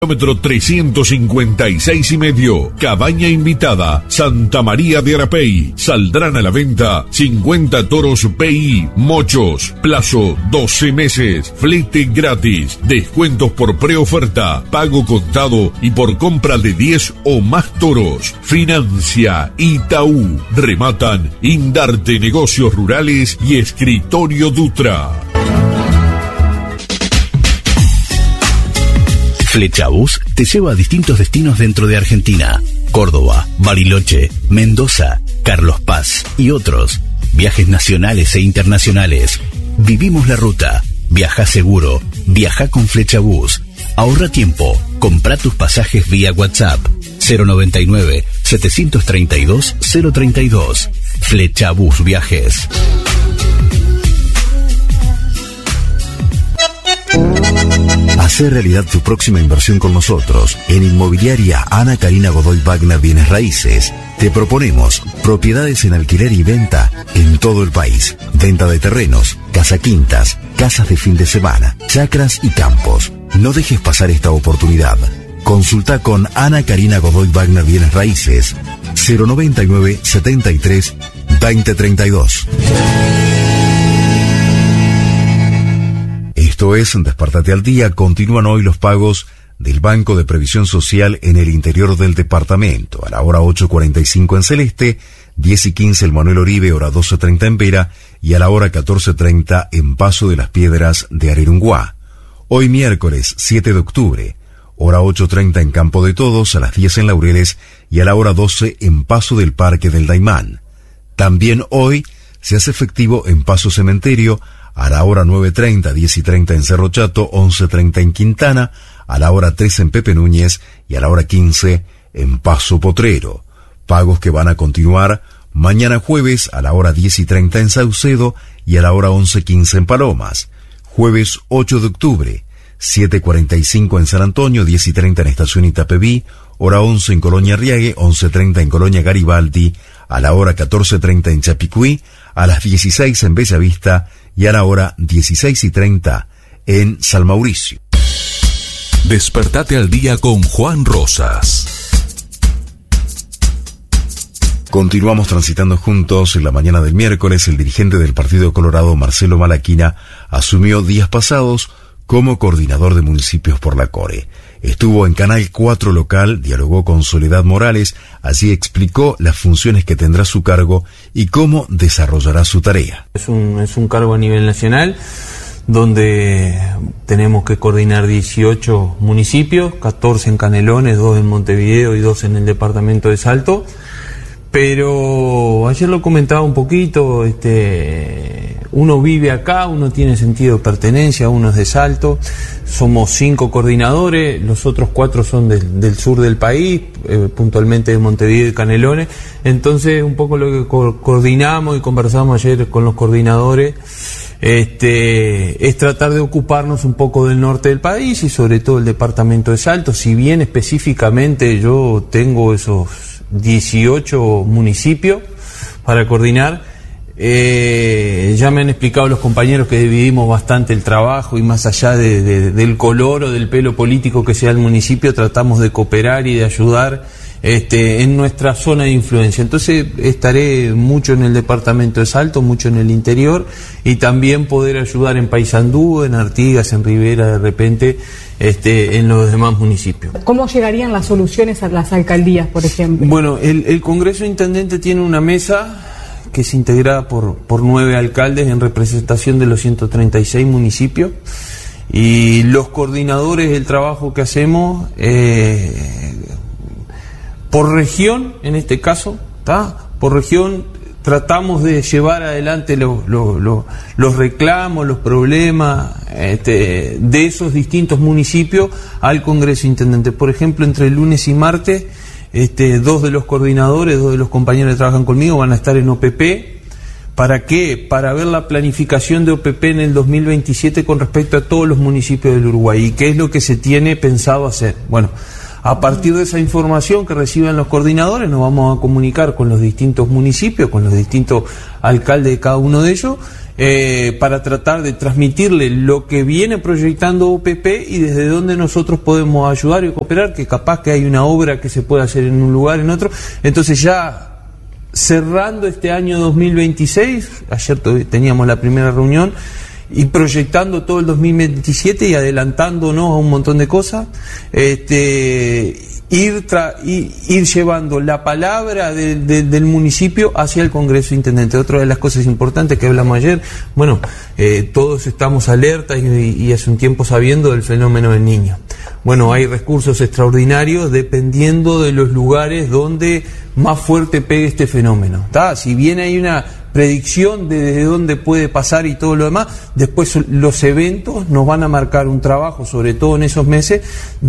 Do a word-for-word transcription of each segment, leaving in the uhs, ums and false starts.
Kilómetro trescientos cincuenta y seis y medio, Cabaña Invitada, Santa María de Arapey. Saldrán a la venta cincuenta toros P I, mochos, plazo doce meses, flete gratis, descuentos por preoferta, pago contado y por compra de diez o más toros. Financia Itaú, rematan Indarte Negocios Rurales y Escritorio Dutra. Flechabús te lleva a distintos destinos dentro de Argentina: Córdoba, Bariloche, Mendoza, Carlos Paz y otros. Viajes nacionales e internacionales. Vivimos la ruta. Viaja seguro. Viaja con Flechabús. Ahorra tiempo. Compra tus pasajes vía WhatsApp. cero noventa y nueve, setecientos treinta y dos, cero treinta y dos. Flechabús Viajes. Hacer realidad tu próxima inversión con nosotros. En Inmobiliaria Ana Karina Godoy Wagner Bienes Raíces te proponemos propiedades en alquiler y venta en todo el país. Venta de terrenos, casa quintas, casas de fin de semana, chacras y campos. No dejes pasar esta oportunidad. Consulta con Ana Karina Godoy Wagner Bienes Raíces cero noventa y nueve, setenta y tres, veinte treinta y dos. Esto es Despertate al Día. Continúan hoy los pagos del Banco de Previsión Social en el interior del departamento. A la hora ocho cuarenta y cinco en Celeste, diez y quince el Manuel Oribe, hora doce treinta en Vera y a la hora catorce treinta en Paso de las Piedras de Arerunguá. Hoy miércoles siete de octubre, hora ocho treinta en Campo de Todos, a las diez en Laureles y a la hora doce en Paso del Parque del Daimán. También hoy se hace efectivo en Paso Cementerio, a la hora nueve treinta, diez y treinta en Cerro Chato, once treinta en Quintana, a la hora trece en Pepe Núñez y a la hora quince en Paso Potrero. Pagos que van a continuar mañana jueves a la hora diez y treinta en Saucedo y a la hora once quince en Palomas. Jueves ocho de octubre, siete cuarenta y cinco en San Antonio, diez y treinta en Estación Itapeví, hora once en Colonia Riague, once treinta en Colonia Garibaldi, a la hora catorce treinta en Chapicuí, a las dieciséis en Bellavista y a la hora dieciséis y treinta en San Mauricio. Despertate al día con Juan Rosas. Continuamos transitando juntos. En la mañana del miércoles, el dirigente del Partido Colorado, Marcelo Malaquina, asumió días pasados como coordinador de municipios por la Core. Estuvo en Canal cuatro local, dialogó con Soledad Morales, así explicó las funciones que tendrá a su cargo y cómo desarrollará su tarea. Es un, es un cargo a nivel nacional, donde tenemos que coordinar dieciocho municipios, catorce en Canelones, dos en Montevideo y dos en el departamento de Salto. Pero ayer lo comentaba un poquito, este, uno vive acá, uno tiene sentido de pertenencia, uno es de Salto, somos cinco coordinadores, los otros cuatro son del, del sur del país, eh, puntualmente de Montevideo y Canelones. Entonces un poco lo que co- coordinamos y conversamos ayer con los coordinadores este, es tratar de ocuparnos un poco del norte del país y sobre todo el departamento de Salto. Si bien específicamente yo tengo esos dieciocho municipios para coordinar, eh, ya me han explicado los compañeros que dividimos bastante el trabajo y más allá de, de, del color o del pelo político que sea el municipio, tratamos de cooperar y de ayudar este, en nuestra zona de influencia. Entonces estaré mucho en el departamento de Salto, mucho en el interior y también poder ayudar en Paysandú, en Artigas, en Rivera, de repente Este, en los demás municipios. ¿Cómo llegarían las soluciones a las alcaldías, por ejemplo? Bueno, el, el Congreso Intendente tiene una mesa que es integrada por, por nueve alcaldes en representación de los ciento treinta y seis municipios y los coordinadores del trabajo que hacemos eh, por región, en este caso, ¿tá? Por región tratamos de llevar adelante los, los, los, los reclamos, los problemas este, de esos distintos municipios al Congreso Intendente. Por ejemplo, entre el lunes y martes, este, dos de los coordinadores, dos de los compañeros que trabajan conmigo van a estar en O P P. ¿Para qué? Para ver la planificación de O P P en el dos mil veintisiete con respecto a todos los municipios del Uruguay y qué es lo que se tiene pensado hacer. Bueno, a partir de esa información que reciban los coordinadores nos vamos a comunicar con los distintos municipios, con los distintos alcaldes de cada uno de ellos eh, para tratar de transmitirle lo que viene proyectando O P P y desde donde nosotros podemos ayudar y cooperar, que capaz que hay una obra que se puede hacer en un lugar, en otro. Entonces ya cerrando este año dos mil veintiséis, ayer teníamos la primera reunión, y proyectando todo el dos mil veintisiete y adelantándonos a un montón de cosas, este, ir, tra ir, ir llevando la palabra de, de, del municipio hacia el Congreso Intendente. Otra de las cosas importantes que hablamos ayer, bueno, eh, todos estamos alertas y, y hace un tiempo sabiendo del fenómeno del Niño. Bueno, hay recursos extraordinarios dependiendo de los lugares donde más fuerte pegue este fenómeno, ¿tá? Si bien hay una predicción de desde dónde puede pasar y todo lo demás, después los eventos nos van a marcar un trabajo, sobre todo en esos meses,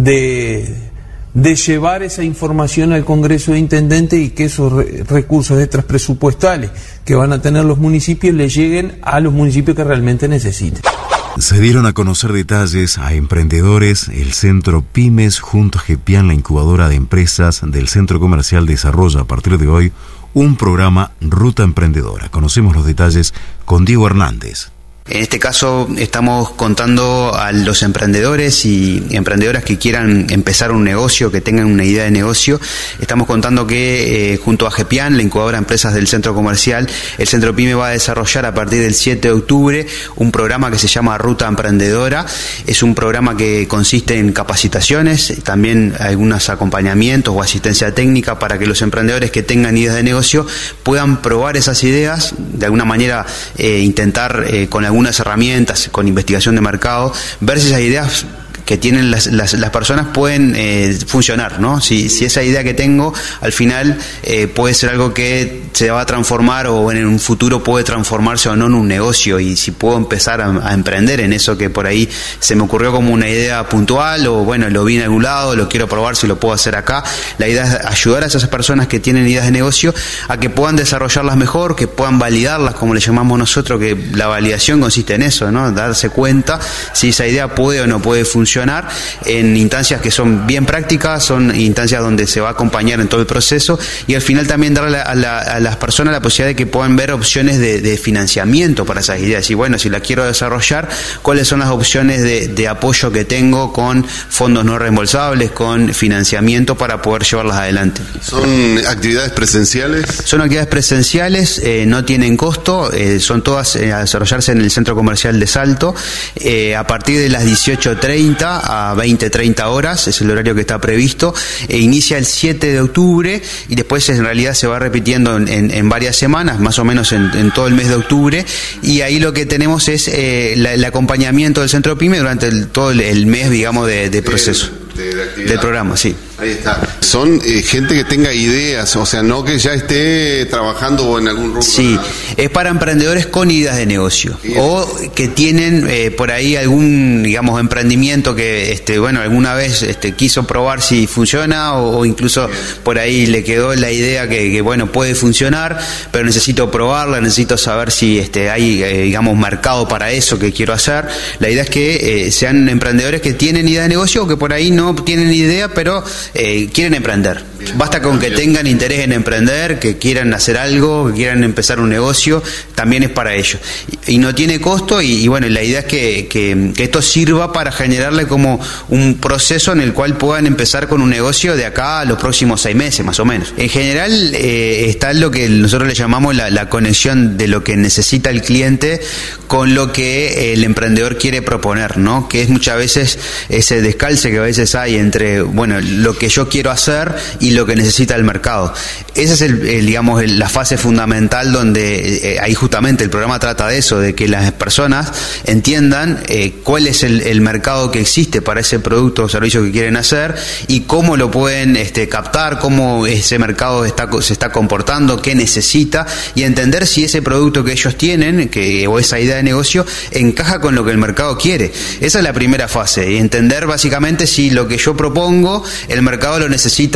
de, de llevar esa información al Congreso de Intendentes y que esos re, recursos extras presupuestales que van a tener los municipios le lleguen a los municipios que realmente necesiten. Se dieron a conocer detalles a emprendedores, el Centro Pymes junto a GEPIAN, la incubadora de empresas del Centro Comercial, desarrolla a partir de hoy un programa Ruta Emprendedora. Conocemos los detalles con Diego Hernández. En este caso estamos contando a los emprendedores y emprendedoras que quieran empezar un negocio, que tengan una idea de negocio. Estamos contando que eh, junto a GEPIAN, la incubadora de empresas del Centro Comercial, el Centro Pyme va a desarrollar a partir del siete de octubre un programa que se llama Ruta Emprendedora. Es un programa que consiste en capacitaciones, también algunos acompañamientos o asistencia técnica para que los emprendedores que tengan ideas de negocio puedan probar esas ideas, de alguna manera eh, intentar eh, con algunas herramientas, con investigación de mercado, ver si esas ideas que tienen las, las, las personas pueden eh, funcionar, ¿no? Si, si esa idea que tengo al final eh, puede ser algo que se va a transformar o en un futuro puede transformarse o no en un negocio, y si puedo empezar a, a emprender en eso que por ahí se me ocurrió como una idea puntual, o bueno, lo vi en algún lado, lo quiero probar si lo puedo hacer acá. La idea es ayudar a esas personas que tienen ideas de negocio a que puedan desarrollarlas mejor, que puedan validarlas, como le llamamos nosotros, que la validación consiste en eso, ¿no? Darse cuenta si esa idea puede o no puede funcionar en instancias que son bien prácticas, son instancias donde se va a acompañar en todo el proceso, y al final también darle a, la, a las personas la posibilidad de que puedan ver opciones de, de financiamiento para esas ideas. Y bueno, si la quiero desarrollar, cuáles son las opciones de, de apoyo que tengo con fondos no reembolsables, con financiamiento para poder llevarlas adelante. ¿Son actividades presenciales? Son actividades presenciales, eh, no tienen costo, eh, son todas eh, a desarrollarse en el Centro Comercial de Salto, eh, a partir de las dieciocho treinta a veinte treinta horas, es el horario que está previsto. E inicia el siete de octubre y después en realidad se va repitiendo en, en, en varias semanas, más o menos en, en todo el mes de octubre, y ahí lo que tenemos es eh, la, el acompañamiento del Centro Pyme durante el, todo el, el mes, digamos, de, de proceso. De, de del programa, sí. Ahí está. Son eh, gente que tenga ideas, o sea, no que ya esté trabajando en algún rubro. Sí, es para emprendedores con ideas de negocio, sí, o que tienen eh, por ahí algún, digamos, emprendimiento que, este, bueno, alguna vez este, quiso probar si funciona, o, o incluso bien, por ahí le quedó la idea que, que, bueno, puede funcionar, pero necesito probarla, necesito saber si este, hay, eh, digamos, mercado para eso que quiero hacer. La idea es que eh, sean emprendedores que tienen idea de negocio o que por ahí no tienen idea, pero eh, quieren emprender. Basta con que tengan interés en emprender, que quieran hacer algo, que quieran empezar un negocio, también es para ellos. Y, y no tiene costo, y, y bueno, la idea es que, que, que esto sirva para generarle como un proceso en el cual puedan empezar con un negocio de acá a los próximos seis meses, más o menos. En general eh, está lo que nosotros le llamamos la, la conexión de lo que necesita el cliente con lo que el emprendedor quiere proponer, ¿no? Que es muchas veces ese descalce que a veces hay entre, bueno, lo que yo quiero hacer y lo que necesita el mercado. Esa es el, el digamos el, la fase fundamental donde eh, ahí justamente el programa trata de eso, de que las personas entiendan eh, cuál es el, el mercado que existe para ese producto o servicio que quieren hacer y cómo lo pueden este, captar, cómo ese mercado está, se está comportando, qué necesita, y entender si ese producto que ellos tienen que, o esa idea de negocio encaja con lo que el mercado quiere. Esa es la primera fase, y entender básicamente si lo que yo propongo el mercado lo necesita ahora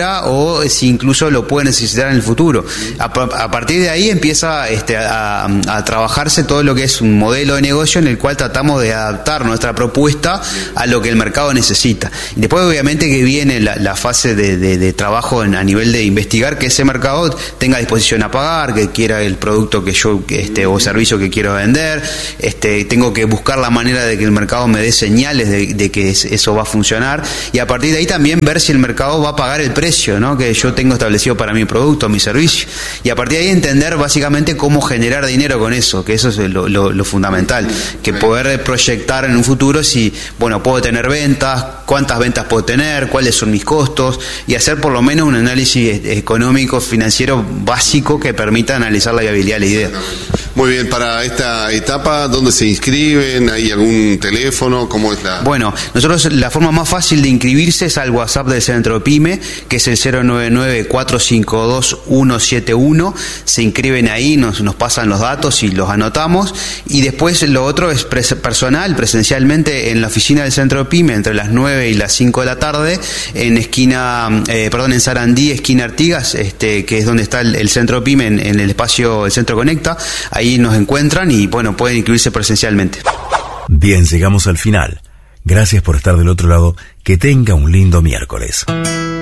ahora o si incluso lo puede necesitar en el futuro. A, a partir de ahí empieza este, a, a trabajarse todo lo que es un modelo de negocio en el cual tratamos de adaptar nuestra propuesta a lo que el mercado necesita. Y después obviamente que viene la, la fase de, de, de trabajo en, a nivel de investigar que ese mercado tenga disposición a pagar, que quiera el producto que yo este, o servicio que quiero vender. Este, tengo que buscar la manera de que el mercado me dé señales de, de que eso va a funcionar, y a partir de ahí también ver si el mercado va a pagar el precio, ¿no?, que yo tengo establecido para mi producto, mi servicio, y a partir de ahí entender básicamente cómo generar dinero con eso, que eso es lo, lo, lo fundamental, que poder proyectar en un futuro si, bueno, puedo tener ventas, cuántas ventas puedo tener, cuáles son mis costos, y hacer por lo menos un análisis económico, financiero básico que permita analizar la viabilidad de la idea. Muy bien, para esta etapa, ¿dónde se inscriben? ¿Hay algún teléfono? ¿Cómo es la...? Bueno, nosotros la forma más fácil de inscribirse es al WhatsApp del Centro PYME, que es el cero nueve nueve, cuatro cinco dos, uno siete uno. Se inscriben ahí, nos, nos pasan los datos y los anotamos. Y después lo otro es pres- personal, presencialmente en la oficina del Centro PYME, entre las nueve y las cinco de la tarde, en esquina, eh, perdón, en Sarandí, esquina Artigas, este, que es donde está el, el Centro PYME, en, en el espacio, el Centro Conecta. Ahí nos encuentran y, bueno, pueden inscribirse presencialmente. Bien, llegamos al final. Gracias por estar del otro lado. Que tenga un lindo miércoles.